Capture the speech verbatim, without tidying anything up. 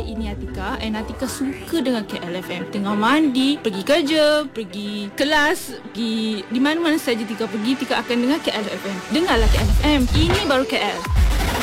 ini Atika, and Atika suka dengan K L F M. Tengah mandi, pergi kerja, pergi kelas, pergi di mana-mana saja Tika pergi, Tika akan dengar K L F M. Dengarlah K L F M. Ini baru K L.